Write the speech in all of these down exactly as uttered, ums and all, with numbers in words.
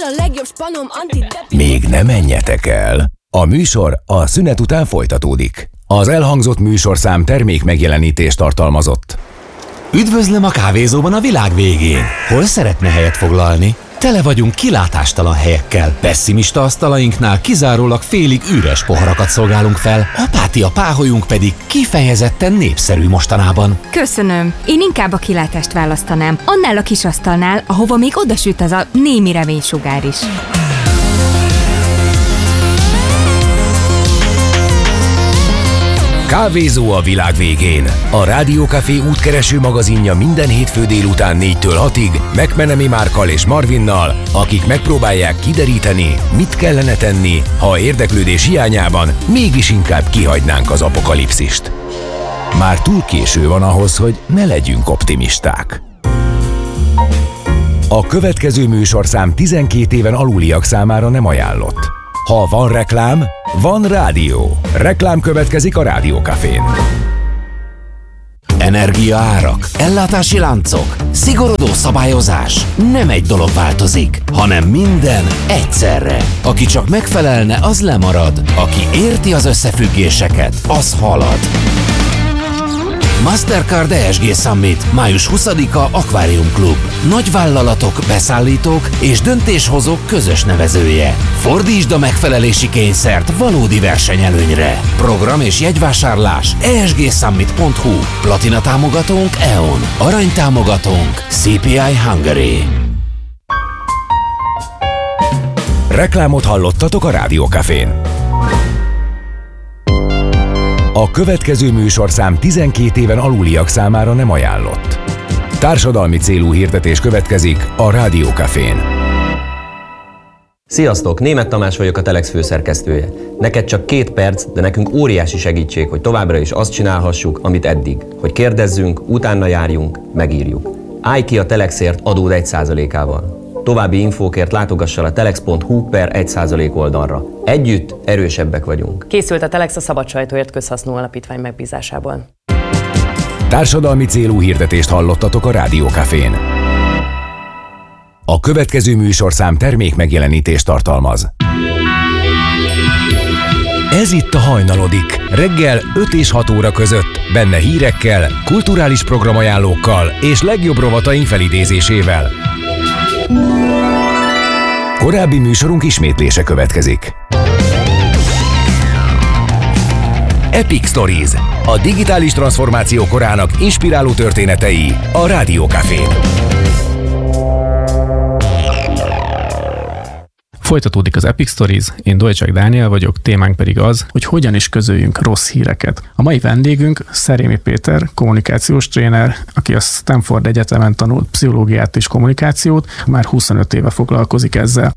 a legjobb spanom, antidepi... Még ne menjetek el! A műsor a szünet után folytatódik. Az elhangzott műsorszám termék megjelenítést tartalmazott. Üdvözlöm a kávézóban a világ végén! Hol szeretne helyet foglalni? Tele vagyunk kilátástalan helyekkel. Pessimista asztalainknál kizárólag félig üres poharakat szolgálunk fel, apátia páholyunk pedig kifejezetten népszerű mostanában. Köszönöm. Én inkább a kilátást választanám. Annál a kis asztalnál, ahova még odasüt az a némi reménysugár is. Kávézó a világ végén. A Rádiókafé útkereső magazinja minden hétfő délután négytől hatig McMenemy Márkkal és Marvinnal, akik megpróbálják kideríteni, mit kellene tenni, ha érdeklődés hiányában mégis inkább kihagynánk az apokalipszist. Már túl késő van ahhoz, hogy ne legyünk optimisták. A következő műsorszám tizenkét éven aluliak számára nem ajánlott. Ha van reklám, van rádió. Reklám következik a Rádiókafén. Energiaárak, ellátási láncok, szigorodó szabályozás. Nem egy dolog változik, hanem minden egyszerre. Aki csak megfelelne, az lemarad. Aki érti az összefüggéseket, az halad. Mastercard e es gé Summit, május huszadika Aquarium Club. Nagyvállalatok, beszállítók és döntéshozók közös nevezője. Fordítsd a megfelelési kényszert valódi versenyelőnyre. Program és jegyvásárlás e es gé summit pont hu. Platina támogatónk é o en. Arany támogatónk cé pé i Hungary. Reklámot hallottatok a Rádiókafén. A következő műsorszám tizenkét éven aluliak számára nem ajánlott. Társadalmi célú hirdetés következik a Rádiókafén. Sziasztok! Németh Tamás vagyok, a Telex főszerkesztője. Neked csak két perc, de nekünk óriási segítség, hogy továbbra is azt csinálhassuk, amit eddig. Hogy kérdezzünk, utána járjunk, megírjuk. Állj ki a Telexért adód egy százalékával. További infókért látogass el a telex pont hu per egy százalék oldalra. Együtt erősebbek vagyunk. Készült a Telex a Szabad Sajtóért Közhasznú Alapítvány megbízásából. Társadalmi célú hirdetést hallottatok a Rádiókafén. A következő műsorszám termék megjelenítést tartalmaz. Ez itt a Hajnalodik. Reggel öt és hat óra között. Benne hírekkel, kulturális programajánlókkal és legjobb rovataink felidézésével. Korábbi műsorunk ismétlése következik. Epic Stories. A digitális transformáció korának inspiráló történetei a Rádiókafén. Folytatódik az Epic Stories, én Dolcsák Dániel vagyok, témánk pedig az, hogy hogyan is közöljünk rossz híreket. A mai vendégünk Szerémi Péter, kommunikációs tréner, aki a Stanford Egyetemen tanult pszichológiát és kommunikációt, már huszonöt éve foglalkozik ezzel.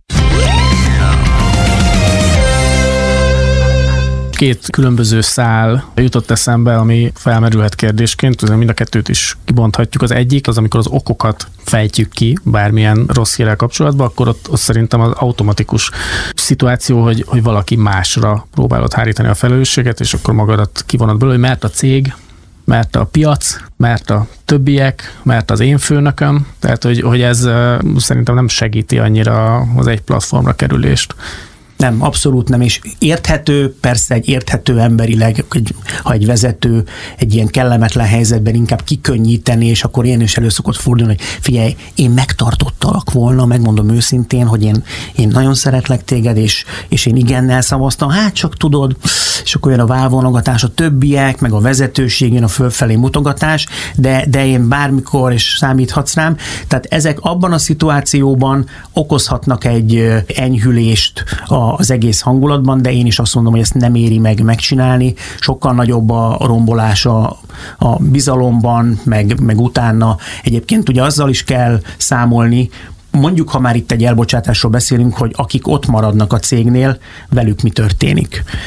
Két különböző szál jutott eszembe, ami felmerülhet kérdésként, mind a kettőt is kibonthatjuk. Az egyik az, amikor az okokat fejtjük ki bármilyen rossz hírrel kapcsolatban, akkor ott, ott szerintem az automatikus szituáció, hogy, hogy valaki másra próbálod hárítani a felelősséget, és akkor magadat kivonod belőle, mert a cég, mert a piac, mert a többiek, mert az én főnököm, tehát hogy, hogy ez szerintem nem segíti annyira az egy platformra kerülést. Nem, abszolút nem, és érthető, persze egy érthető emberileg, hogy ha egy vezető egy ilyen kellemetlen helyzetben inkább kikönnyíteni, és akkor ilyen is elő szokott fordulni, hogy figyelj, én megtartottalak volna, megmondom őszintén, hogy én, én nagyon szeretlek téged, és, és én igennel szavaztam, hát csak tudod, és akkor jön a válvonogatás, a többiek, meg a vezetőség, jön a fölfelé mutogatás, de, de én bármikor, és számíthatsz rám. Tehát ezek abban a szituációban okozhatnak egy enyhülést a az egész hangulatban, de én is azt mondom, hogy ezt nem éri meg megcsinálni. Sokkal nagyobb a rombolás a, a bizalomban, meg, meg utána. Egyébként ugye azzal is kell számolni, mondjuk, ha már itt egy elbocsátásról beszélünk, hogy akik ott maradnak a cégnél, velük mi történik.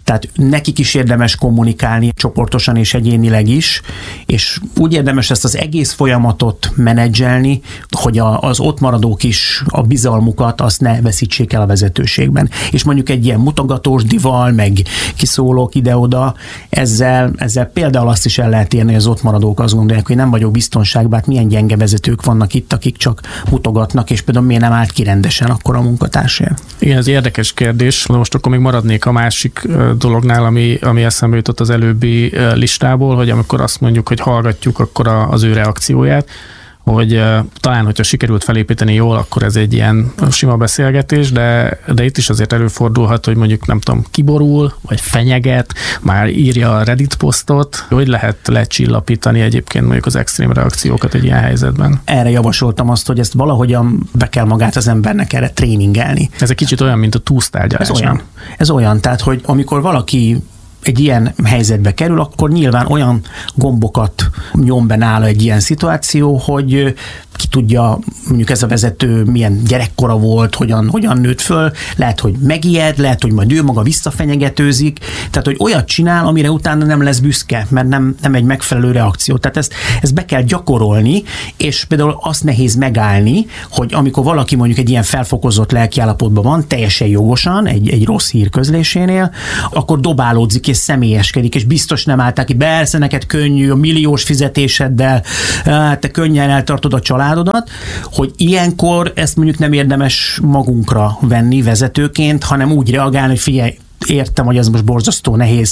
Tehát nekik is érdemes kommunikálni csoportosan és egyénileg is, és úgy érdemes ezt az egész folyamatot menedzselni, hogy a, az ott maradók is a bizalmukat azt ne veszítsék el a vezetőségben. És mondjuk egy ilyen mutogatós dival, meg kiszólók ide-oda, ezzel, ezzel például azt is el lehet érni, hogy az ott maradók azt gondolják, hogy nem vagyok biztonságban, hát milyen gyenge vezetők vannak itt, akik csak mutogatnak, és például miért nem állt ki rendesen akkor a munkatársért. Igen, ez érdekes kérdés. Most akkor még maradnék a másik dolognál, ami, ami eszembe jutott az előbbi listából, hogy amikor azt mondjuk, hogy hallgatjuk akkor a, az ő reakcióját, hogy uh, talán, hogyha sikerült felépíteni jól, akkor ez egy ilyen sima beszélgetés, de, de itt is azért előfordulhat, hogy mondjuk nem tudom, kiborul, vagy fenyeget, már írja a Reddit posztot. Hogy lehet lecsillapítani egyébként mondjuk az extrém reakciókat egy ilyen helyzetben? Erre javasoltam azt, hogy ezt valahogyan be kell magát az embernek erre tréningelni. Ez egy kicsit olyan, mint a túsztárgyalás. Ez olyan. Ez olyan, tehát, hogy amikor valaki egy ilyen helyzetbe kerül, akkor nyilván olyan gombokat nyom be nála egy ilyen szituáció, hogy ki tudja, mondjuk ez a vezető milyen gyerekkora volt, hogyan, hogyan nőtt föl, lehet, hogy megijed, lehet, hogy majd ő maga visszafenyegetőzik, tehát, hogy olyat csinál, amire utána nem lesz büszke, mert nem, nem egy megfelelő reakció. Tehát ezt, ezt be kell gyakorolni, és például azt nehéz megállni, hogy amikor valaki mondjuk egy ilyen felfokozott lelkiállapotban van, teljesen jogosan, egy, egy rossz hír közlésénél, akkor dobálódzik és személyeskedik, és biztos nem állták ki, persze neked könnyű, a milliós fizetéseddel, te könnyen eltartod a családodat, hogy ilyenkor ezt mondjuk nem érdemes magunkra venni vezetőként, hanem úgy reagálni, hogy figyelj, értem, hogy ez most borzasztó nehéz.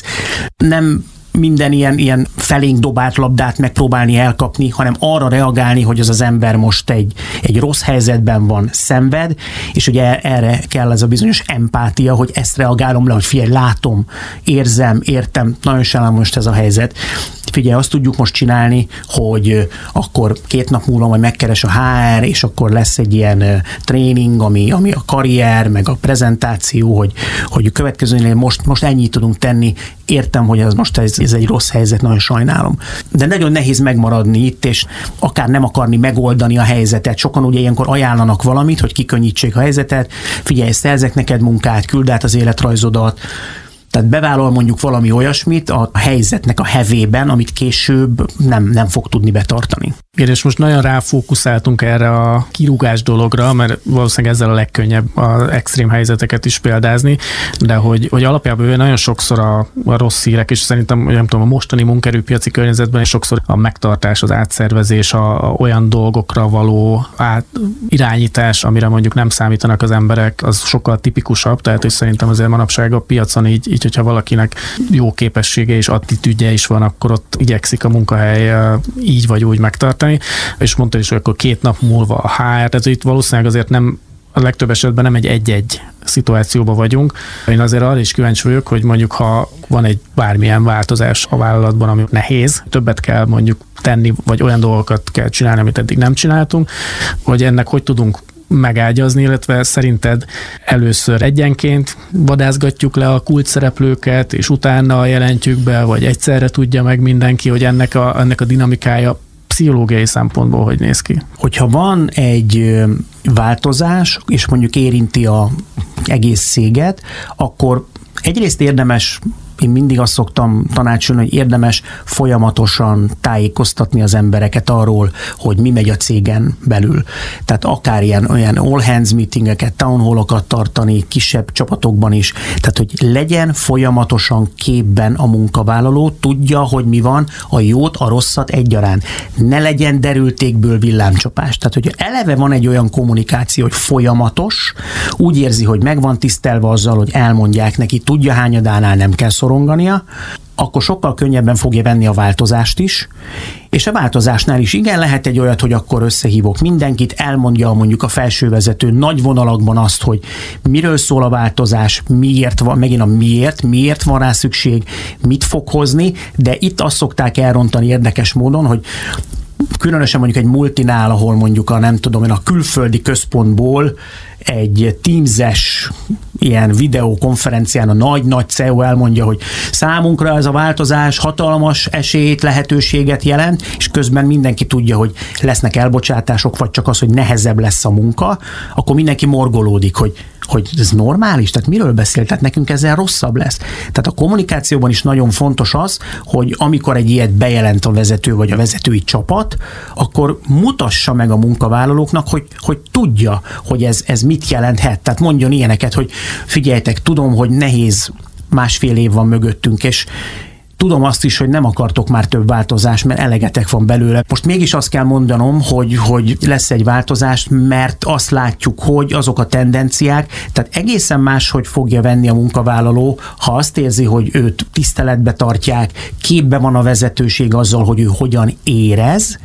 Nem minden ilyen, ilyen felénk dobált labdát megpróbálni elkapni, hanem arra reagálni, hogy az az ember most egy, egy rossz helyzetben van, szenved, és ugye erre kell ez a bizonyos empátia, hogy ezt reagálom le, hogy figyelj, látom, érzem, értem, nagyon sajnálom most ez a helyzet. Figyelj, azt tudjuk most csinálni, hogy akkor két nap múlva majd megkeres a há er, és akkor lesz egy ilyen tréning, ami, ami a karrier, meg a prezentáció, hogy, hogy a következőnél most, most ennyit tudunk tenni. Értem, hogy ez most ez, ez egy rossz helyzet, nagyon sajnálom. De nagyon nehéz megmaradni itt, és akár nem akarni megoldani a helyzetet. Sokan ugye ilyenkor ajánlanak valamit, hogy kikönnyítsék a helyzetet. Figyelj, szerzek neked munkát, küld át az életrajzodat. Tehát bevállal mondjuk valami olyasmit a helyzetnek a hevében, amit később nem, nem fog tudni betartani. Igen, és most nagyon ráfókuszáltunk erre a kirúgás dologra, mert valószínűleg ezzel a legkönnyebb az extrém helyzeteket is példázni, de hogy, hogy alapjában nagyon sokszor a, a rossz hírek, és szerintem nem tudom, a mostani munkaerőpiaci környezetben is sokszor a megtartás, az átszervezés, a, a olyan dolgokra való át, irányítás, amire mondjuk nem számítanak az emberek, az sokkal tipikusabb, tehát és szerintem azért manapság a piacon így, így hogyha valakinek jó képessége és attitűdje is van, akkor ott igyekszik a munkahely így vagy úgy megtartani. És mondta is, hogy akkor két nap múlva a há er, tehát itt valószínűleg azért nem, a legtöbb esetben nem egy egy-egy szituációban vagyunk. Én azért arra is kíváncsi vagyok, hogy mondjuk ha van egy bármilyen változás a vállalatban, ami nehéz, többet kell mondjuk tenni, vagy olyan dolgokat kell csinálni, amit eddig nem csináltunk, hogy ennek hogy tudunk megágyazni, illetve szerinted először egyenként vadászgatjuk le a kulcsszereplőket, és utána jelentjük be, vagy egyszerre tudja meg mindenki, hogy ennek a, ennek a dinamikája pszichológiai szempontból hogy néz ki? Hogyha van egy változás, és mondjuk érinti az egész céget, akkor egyrészt érdemes, én mindig azt szoktam tanácsolni, hogy érdemes folyamatosan tájékoztatni az embereket arról, hogy mi megy a cégen belül. Tehát akár ilyen olyan all hands meetingeket, town hallokat tartani, kisebb csapatokban is. Tehát, hogy legyen folyamatosan képben a munkavállaló, tudja, hogy mi van, a jót, a rosszat egyaránt. Ne legyen derültékből villámcsapás. Tehát, hogy eleve van egy olyan kommunikáció, hogy folyamatos, úgy érzi, hogy meg van tisztelve azzal, hogy elmondják neki, tudja hányadánál nem kell szorongania, akkor sokkal könnyebben fogja venni a változást is, és a változásnál is igen, lehet egy olyat, hogy akkor összehívok mindenkit, elmondja mondjuk a felsővezető nagy vonalakban azt, hogy miről szól a változás, miért van, megint a miért, miért van rá szükség, mit fog hozni, de itt azt szokták elrontani érdekes módon, hogy különösen mondjuk egy multinál, ahol mondjuk a nem tudom én a külföldi központból egy Teams-es ilyen videokonferencián a nagy-nagy cé e o elmondja, hogy számunkra ez a változás hatalmas esélyt, lehetőséget jelent, és közben mindenki tudja, hogy lesznek elbocsátások, vagy csak az, hogy nehezebb lesz a munka, akkor mindenki morgolódik, hogy hogy ez normális? Tehát miről beszél? Tehát nekünk ezzel rosszabb lesz. Tehát a kommunikációban is nagyon fontos az, hogy amikor egy ilyet bejelent a vezető vagy a vezetői csapat, akkor mutassa meg a munkavállalóknak, hogy, hogy tudja, hogy ez, ez mit jelenthet. Tehát mondjon ilyeneket, hogy figyeljetek, tudom, hogy nehéz másfél év van mögöttünk, és tudom azt is, hogy nem akartok már több változást, mert elegetek van belőle. Most mégis azt kell mondanom, hogy, hogy lesz egy változás, mert azt látjuk, hogy azok a tendenciák, tehát egészen máshogy fogja venni a munkavállaló, ha azt érzi, hogy őt tiszteletbe tartják, képbe van a vezetőség azzal, hogy ő hogyan érez,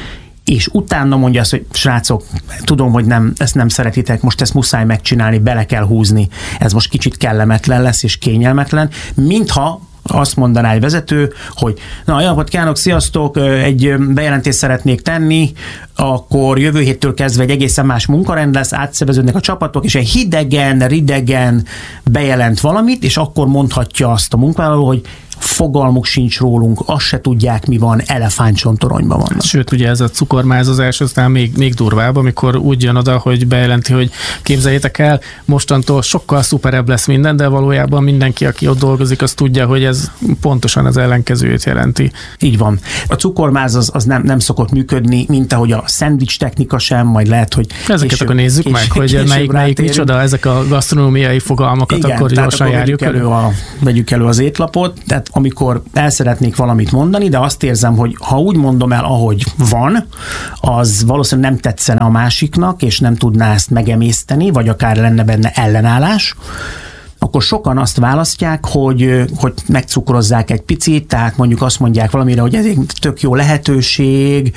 és utána mondja azt, hogy srácok, tudom, hogy nem, ezt nem szeretitek, most ezt muszáj megcsinálni, bele kell húzni. Ez most kicsit kellemetlen lesz és kényelmetlen, mintha azt mondaná egy vezető, hogy na, jó napot kívánok, sziasztok, egy bejelentést szeretnék tenni, akkor jövő héttől kezdve egy egészen más munkarend lesz, átszerveződnek a csapatok, és egy hidegen, ridegen bejelent valamit, és akkor mondhatja azt a munkavállaló, hogy fogalmuk sincs rólunk, azt se tudják, mi van, elefántcsontoronyban vannak. Sőt, ugye ez a cukormázozás aztán még, még durvább, amikor úgy jön oda, hogy bejelenti, hogy képzeljétek el, mostantól sokkal szuperebb lesz minden, de valójában mindenki, aki ott dolgozik, az tudja, hogy ez pontosan az ellenkezőjét jelenti. Így van. A cukormáz az, az nem, nem szokott működni, mint ahogy a szendvics technika sem, majd lehet, hogy ezeket később, akkor nézzük később, meg, hogy később melyik, melyik micsoda, ezek a gasztronómiai fogalmakat. Igen, akkor gyorsan akkor járjuk elő. A, vegyük elő az étlapot, tehát amikor el szeretnék valamit mondani, de azt érzem, hogy ha úgy mondom el, ahogy van, az valószínűleg nem tetszene a másiknak, és nem tudná ezt megemészteni, vagy akár lenne benne ellenállás, akkor sokan azt választják, hogy, hogy megcukrozzák egy picit, tehát mondjuk azt mondják valamire, hogy ez egy tök jó lehetőség,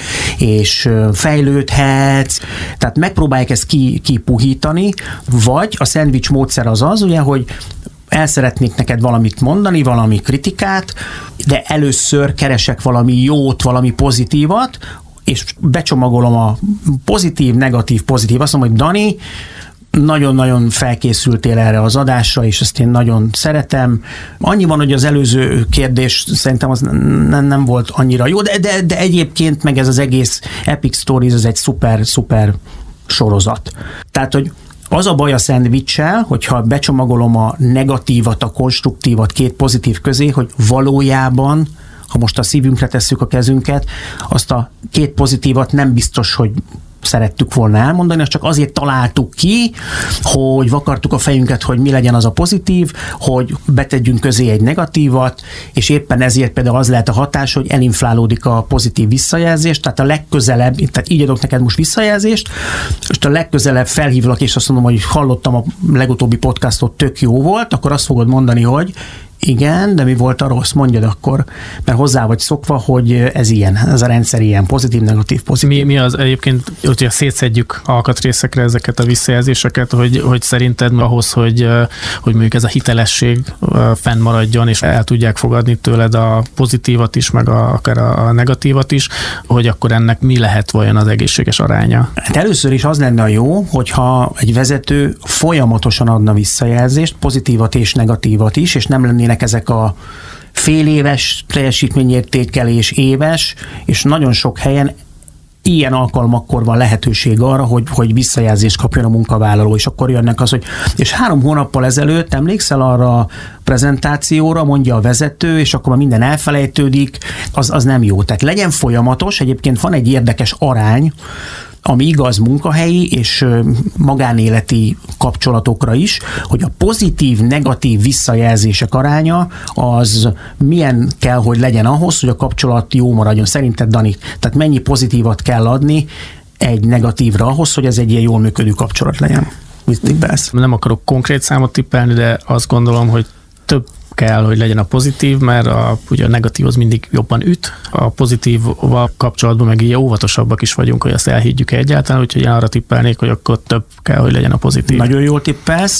és fejlődhetsz, tehát megpróbálják ezt kipuhítani, vagy a szendvics módszer az az, ugye, hogy el szeretnék neked valamit mondani, valami kritikát, de először keresek valami jót, valami pozitívat, és becsomagolom a pozitív, negatív, pozitív. Azt mondom, hogy Dani, nagyon-nagyon felkészültél erre az adásra, és ezt én nagyon szeretem. Annyi van, hogy az előző kérdés szerintem az nem, nem volt annyira jó, de, de, de egyébként meg ez az egész Epic Stories, ez egy szuper, szuper sorozat. Tehát, hogy az a baj a szendvicssel, hogyha becsomagolom a negatívat, a konstruktívat két pozitív közé, hogy valójában, ha most a szívünkre tesszük a kezünket, azt a két pozitívat nem biztos, hogy szerettük volna elmondani, azt csak azért találtuk ki, hogy vakartuk a fejünket, hogy mi legyen az a pozitív, hogy betegyünk közé egy negatívat, és éppen ezért például az lehet a hatás, hogy elinflálódik a pozitív visszajelzés, tehát a legközelebb, tehát így adok neked most visszajelzést, és a legközelebb felhívlak, és azt mondom, hogy hallottam a legutóbbi podcastot, tök jó volt, akkor azt fogod mondani, hogy igen, de mi volt a rossz? Mondjad akkor, mert hozzá vagy szokva, hogy ez ilyen, ez a rendszer ilyen, pozitív, negatív, pozitív. Mi, mi az egyébként, hogyha szétszedjük alkatrészekre ezeket a visszajelzéseket, hogy, hogy szerinted ahhoz, hogy, hogy mondjuk ez a hitelesség fennmaradjon, és el tudják fogadni tőled a pozitívat is, meg a, akár a negatívat is, hogy akkor ennek mi lehet vajon az egészséges aránya? Hát először is az lenne a jó, hogyha egy vezető folyamatosan adna visszajelzést, pozitívat és negatívat is, és nem lennének ezek a fél éves teljesítményértékelés, éves, és nagyon sok helyen ilyen alkalmakkor van lehetőség arra, hogy, hogy visszajelzést kapjon a munkavállaló, és akkor jönnek az, hogy és három hónappal ezelőtt emlékszel arra a prezentációra, mondja a vezető, és akkor már minden elfelejtődik, az, az nem jó. Tehát legyen folyamatos, egyébként van egy érdekes arány, ami igaz munkahelyi és magánéleti kapcsolatokra is, hogy a pozitív, negatív visszajelzések aránya az milyen kell, hogy legyen ahhoz, hogy a kapcsolat jó maradjon. Szerinted, Dani, tehát mennyi pozitívat kell adni egy negatívra ahhoz, hogy ez egy ilyen jól működő kapcsolat legyen? Mit tippelsz? Nem akarok konkrét számot tippelni, de azt gondolom, hogy több kell, hogy legyen a pozitív, mert a, ugye a negatív az mindig jobban üt. A pozitívval kapcsolatban meg ilyen óvatosabbak is vagyunk, hogy ezt elhiggyük egyáltalán, úgyhogy én arra tippelnék, hogy akkor több kell, hogy legyen a pozitív. Nagyon jól tippelsz.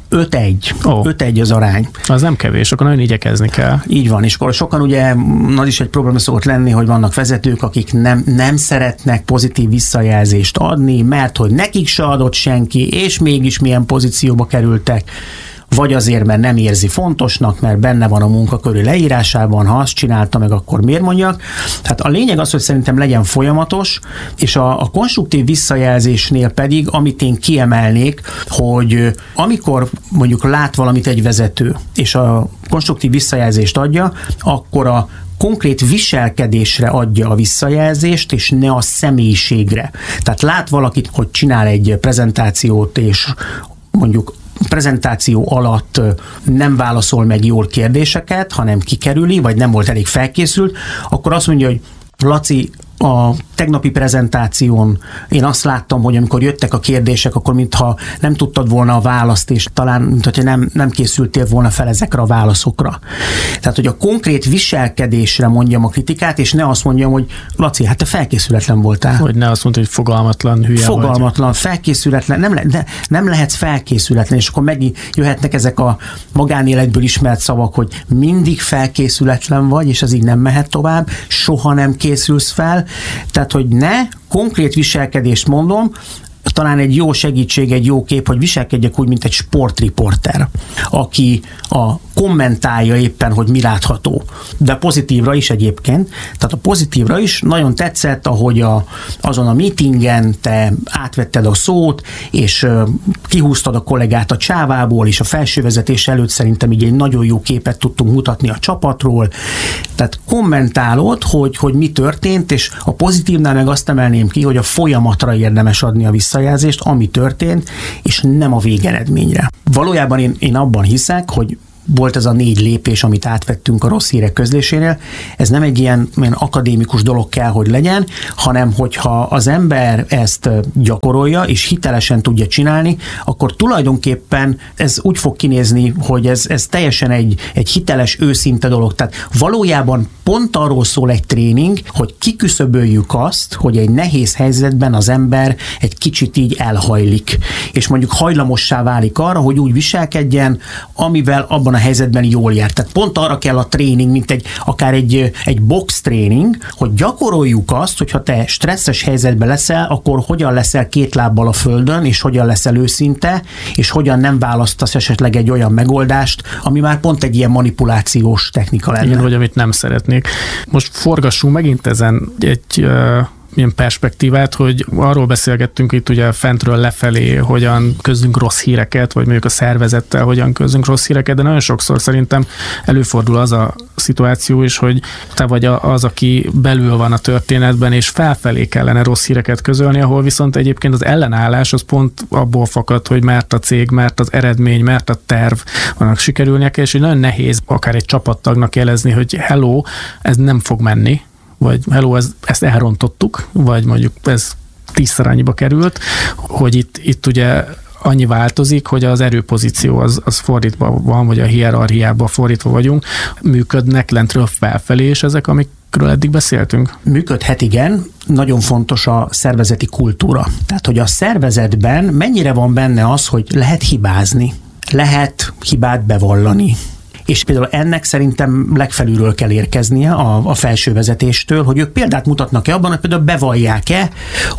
öt egy. Oh. öt egy az arány. Az nem kevés, akkor nagyon igyekezni kell. Így van, és akkor sokan ugye, az is egy probléma szokott lenni, hogy vannak vezetők, akik nem, nem szeretnek pozitív visszajelzést adni, mert hogy nekik se adott senki, és mégis milyen pozícióba kerültek, vagy azért, mert nem érzi fontosnak, mert benne van a munkaköri leírásában, ha azt csinálta meg, akkor miért mondjak. Tehát a lényeg az, hogy szerintem legyen folyamatos, és a, a konstruktív visszajelzésnél pedig, amit én kiemelnék, hogy amikor mondjuk lát valamit egy vezető, és a konstruktív visszajelzést adja, akkor a konkrét viselkedésre adja a visszajelzést, és ne a személyiségre. Tehát lát valakit, hogy csinál egy prezentációt, és mondjuk prezentáció alatt nem válaszol meg jól kérdéseket, hanem kikerüli, vagy nem volt elég felkészült, akkor azt mondja, hogy Laci, a tegnapi prezentáción én azt láttam, hogy amikor jöttek a kérdések, akkor mintha nem tudtad volna a választ, és talán mintha nem, nem készültél volna fel ezekre a válaszokra. Tehát, hogy a konkrét viselkedésre mondjam a kritikát, és ne azt mondjam, hogy Laci, hát te felkészületlen voltál. Hogy ne azt mondta, hogy fogalmatlan, hülye Fogalmatlan, vagy. felkészületlen, nem, le, de nem lehetsz felkészületlen, és akkor megint jöhetnek ezek a magánéletből ismert szavak, hogy mindig felkészületlen vagy, és ez így nem mehet tovább, soha nem készülsz fel. Tehát, hogy ne, konkrét viselkedést mondom, talán egy jó segítség, egy jó kép, hogy viselkedjek úgy, mint egy sportriporter, aki a kommentálja éppen, hogy mi látható. De pozitívra is egyébként. Tehát a pozitívra is nagyon tetszett, ahogy a, azon a meetingen te átvetted a szót, és uh, kihúztad a kollégát a csávából, és a felsővezetés előtt szerintem így egy nagyon jó képet tudtunk mutatni a csapatról. Tehát kommentálod, hogy, hogy mi történt, és a pozitívnál meg azt emelném ki, hogy a folyamatra érdemes adni a visszajelzést, ami történt, és nem a végeredményre. Valójában én, én abban hiszek, hogy volt ez a négy lépés, amit átvettünk a rossz hírek közlésénél. Ez nem egy ilyen, ilyen akadémikus dolog kell, hogy legyen, hanem hogyha az ember ezt gyakorolja, és hitelesen tudja csinálni, akkor tulajdonképpen ez úgy fog kinézni, hogy ez, ez teljesen egy, egy hiteles, őszinte dolog. Tehát valójában pont arról szól egy tréning, hogy kiküszöböljük azt, hogy egy nehéz helyzetben az ember egy kicsit így elhajlik, és mondjuk hajlamossá válik arra, hogy úgy viselkedjen, amivel abban a helyzetben jól jár. Tehát pont arra kell a tréning, mint egy, akár egy, egy box tréning, hogy gyakoroljuk azt, hogyha te stresszes helyzetben leszel, akkor hogyan leszel két lábbal a földön, és hogyan leszel őszinte, és hogyan nem választasz esetleg egy olyan megoldást, ami már pont egy ilyen manipulációs technika lenne. Igen, vagy amit nem szeretnék. Most forgassunk megint ezen egy uh... milyen perspektívát, hogy arról beszélgettünk itt ugye fentről lefelé, hogyan közlünk rossz híreket, vagy mondjuk a szervezettel hogyan közlünk rossz híreket, de nagyon sokszor szerintem előfordul az a szituáció is, hogy te vagy az, aki belül van a történetben, és felfelé kellene rossz híreket közölni, ahol viszont egyébként az ellenállás az pont abból fakad, hogy mert a cég, mert az eredmény, mert a terv vannak sikerülnie, és hogy nagyon nehéz akár egy csapattagnak jelezni, hogy hello, ez nem fog menni, vagy hello, ez, ezt elrontottuk, vagy mondjuk ez tízszer annyiba került, hogy itt, itt ugye annyi változik, hogy az erőpozíció az, az fordítva van, vagy a hierarchiában fordítva vagyunk, működnek lentről felfelé, és ezek, amikről eddig beszéltünk? Működhet, igen. Nagyon fontos a szervezeti kultúra. Tehát, hogy a szervezetben mennyire van benne az, hogy lehet hibázni, lehet hibát bevallani. És például ennek szerintem legfelülről kell érkeznie a, a felső vezetéstől, hogy ők példát mutatnak-e abban, hogy például bevallják-e,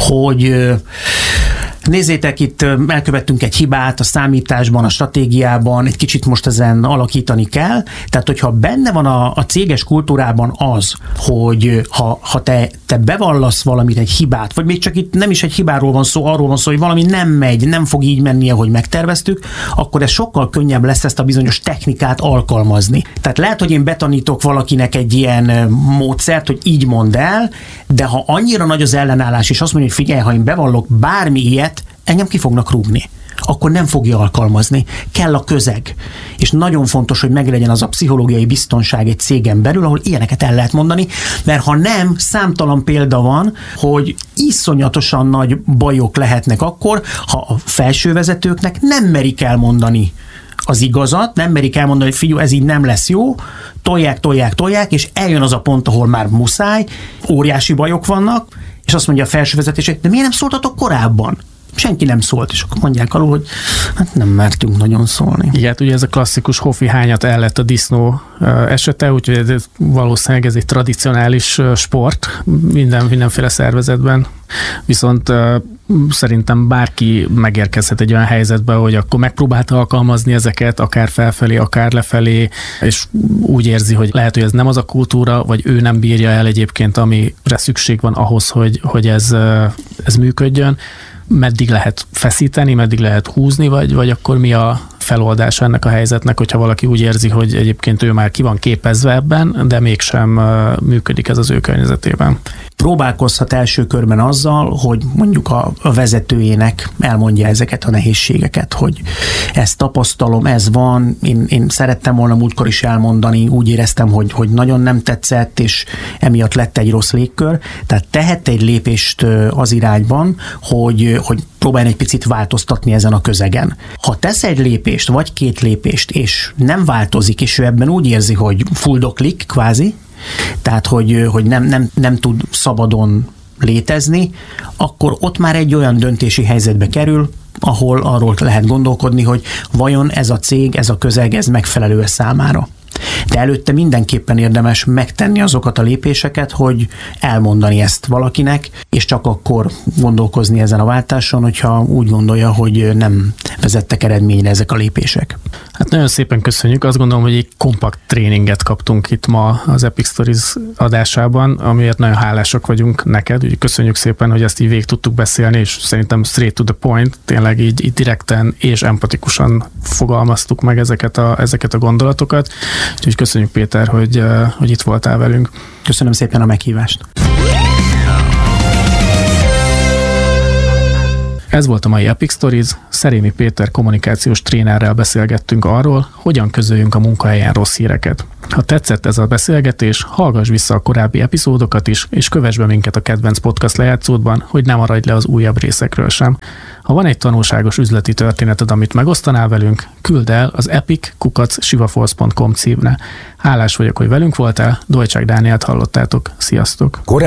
hogy nézzétek, itt elkövettünk egy hibát a számításban, a stratégiában, egy kicsit most ezen alakítani kell. Tehát, hogyha benne van a, a céges kultúrában az, hogy ha, ha te, te bevallasz valamit, egy hibát, vagy még csak itt nem is egy hibáról van szó, arról van szó, hogy valami nem megy, nem fog így menni, ahogy megterveztük, akkor ez sokkal könnyebb lesz ezt a bizonyos technikát alkalmazni. Tehát lehet, hogy én betanítok valakinek egy ilyen módszert, hogy így mondd el, de ha annyira nagy az ellenállás, és azt mondja, hogy figyelj, ha én bevallok bármi ilyet, engem ki fognak rúgni. Akkor nem fogja alkalmazni. Kell a közeg. És nagyon fontos, hogy meglegyen az a pszichológiai biztonság egy cégen belül, ahol ilyeneket el lehet mondani, mert ha nem, számtalan példa van, hogy iszonyatosan nagy bajok lehetnek akkor, ha a felsővezetőknek nem merik elmondani az igazat, nem merik elmondani, hogy figyelj, ez így nem lesz jó, tolják, tolják, tolják, és eljön az a pont, ahol már muszáj, óriási bajok vannak, és azt mondja a felsővezetés, hogy de miért nem szóltatok korábban? senki nem szólt, és akkor mondják alul, hogy hát nem mertünk nagyon szólni. Igen, ugye ez a klasszikus Hofi hányat el lett a disznó esete, úgyhogy ez, valószínűleg ez egy tradicionális sport minden, mindenféle szervezetben. Viszont uh, szerintem bárki megérkezhet egy olyan helyzetbe, hogy akkor megpróbálta alkalmazni ezeket, akár felfelé, akár lefelé, és úgy érzi, hogy lehet, hogy ez nem az a kultúra, vagy ő nem bírja el egyébként, amire szükség van ahhoz, hogy, hogy ez, uh, ez működjön. Meddig lehet feszíteni, meddig lehet húzni, vagy, vagy akkor mi a feloldása ennek a helyzetnek, hogyha valaki úgy érzi, hogy egyébként ő már ki van képezve ebben, de mégsem uh, működik ez az ő környezetében. Próbálkozhat első körben azzal, hogy mondjuk a, a vezetőjének elmondja ezeket a nehézségeket, hogy ezt tapasztalom, ez van, én, én szerettem volna múltkor is elmondani, úgy éreztem, hogy, hogy nagyon nem tetszett, és emiatt lett egy rossz légkör. Tehát tehet egy lépést az irányban, hogy, hogy próbálj egy picit változtatni ezen a közegen. Ha tesz egy lépést, vagy két lépést, és nem változik, és ő ebben úgy érzi, hogy fuldoklik kvázi, tehát, hogy, hogy nem, nem, nem tud szabadon létezni, akkor ott már egy olyan döntési helyzetbe kerül, ahol arról lehet gondolkodni, hogy vajon ez a cég, ez a közeg, ez megfelelő számára. De előtte mindenképpen érdemes megtenni azokat a lépéseket, hogy elmondani ezt valakinek, és csak akkor gondolkozni ezen a váltáson, hogyha úgy gondolja, hogy nem vezettek eredményre ezek a lépések. Hát nagyon szépen köszönjük. Azt gondolom, hogy egy kompakt tréninget kaptunk itt ma az Epic Stories adásában, amiért nagyon hálásak vagyunk neked. Úgy köszönjük szépen, hogy ezt így végig tudtuk beszélni, és szerintem straight to the point, tényleg így, így direkten és empatikusan fogalmaztuk meg ezeket a, ezeket a gondolatokat. Úgyhogy köszönjük, Péter, hogy, hogy itt voltál velünk. Köszönöm szépen a meghívást. Ez volt a mai Epic Stories. Szerémi Péter kommunikációs trénerrel beszélgettünk arról, hogyan közöljünk a munkahelyen rossz híreket. Ha tetszett ez a beszélgetés, hallgass vissza a korábbi epizódokat is, és kövess be minket a kedvenc podcast lejátszódban, hogy ne maradj le az újabb részekről sem. Ha van egy tanulságos üzleti történeted, amit megosztanál velünk, küld el az epic kukac sivaforce pont com címre. Hálás vagyok, hogy velünk voltál, Dolcsák Dánielt hallottátok. Sziasztok!